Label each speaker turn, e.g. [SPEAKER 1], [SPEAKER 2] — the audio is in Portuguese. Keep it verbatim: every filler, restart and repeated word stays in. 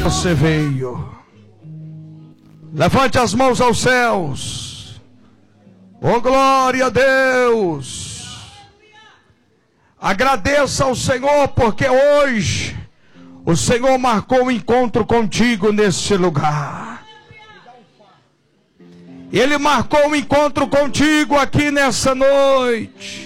[SPEAKER 1] Você veio. Levante as mãos aos céus. Oh, glória a Deus. Agradeça ao Senhor, porque hoje o Senhor marcou um encontro contigo nesse lugar. Ele marcou um encontro contigo aqui nessa noite.